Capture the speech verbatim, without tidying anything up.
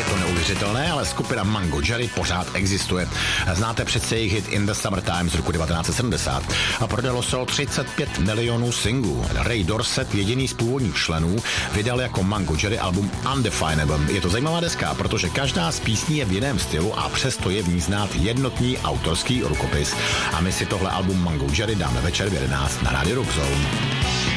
to neuvěřitelné, ale skupina Mango Jerry pořád existuje. Znáte přece jejich hit In the Summertime z roku devatenáct set sedmdesát a prodalo se o třicet pět milionů singlů. Ray Dorset, jediný z původních členů, vydal jako Mango Jerry album Undefinable. Je to zajímavá deska, protože každá z písní je v jiném stylu a přesto je v ní znát jednotný autorský rukopis. A my si tohle album Mango Jerry dáme večer v jedenáct na Radio Rock Zone.